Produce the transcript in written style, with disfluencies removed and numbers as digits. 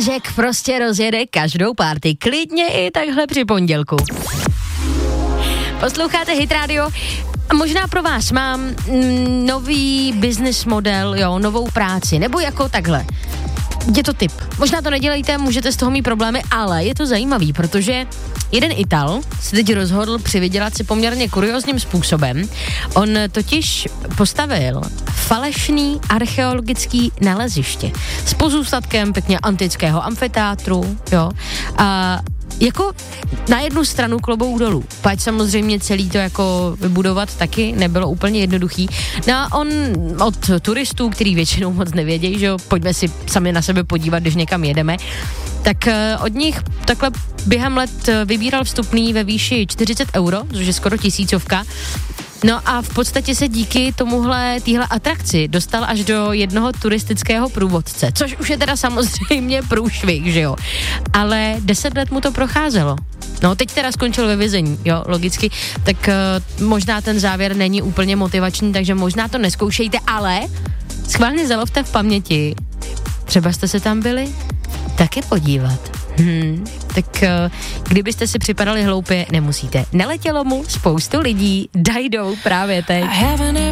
Jack prostě rozjede každou party, klidně i takhle při pondělku. Posloucháte Hit Radio a možná pro vás mám nový business model, novou práci, nebo jako takhle. Je to tip. Možná to nedělejte, můžete z toho mít problémy, ale je to zajímavý, protože jeden Ital se teď rozhodl přivydělat si poměrně kuriózním způsobem. On totiž postavil falešný archeologický naleziště s pozůstatkem pěkně antického amfiteátru, a jako na jednu stranu klobouk dolů, pať samozřejmě celý to jako vybudovat taky nebylo úplně jednoduchý. No a on od turistů, který většinou moc nevědějí, že jo, pojďme si sami na sebe podívat, když někam jedeme, tak od nich takhle během let vybíral vstupný ve výši 40 €, což je skoro 1000. No a v podstatě se díky téhle atrakci dostal až do jednoho turistického průvodce, což už je teda samozřejmě průšvih, že jo. Ale 10 let mu to procházelo. No, teď teda skončil ve vězení, logicky, tak možná ten závěr není úplně motivační, takže možná to neskoušejte, ale schválně zalovte v paměti, třeba jste se tam byli taky podívat. Tak kdybyste si připadali hloupě, nemusíte. Neletělo mu spoustu lidí, dajdou právě teď.